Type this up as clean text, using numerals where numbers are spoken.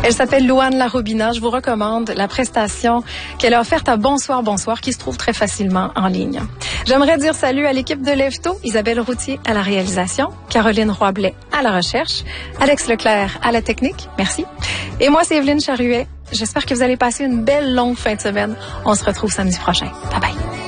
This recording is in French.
Elle s'appelle Louane Larobina. Je vous recommande la prestation qu'elle a offerte à Bonsoir, Bonsoir, qui se trouve très facilement en ligne. J'aimerais dire salut à l'équipe de Lève-Tôt, Isabelle Routier à la réalisation, Caroline Roy-Blais à la recherche, Alex Leclerc à la technique. Merci. Et moi, c'est Evelyne Charuet. J'espère que vous allez passer une belle longue fin de semaine. On se retrouve samedi prochain. Bye bye.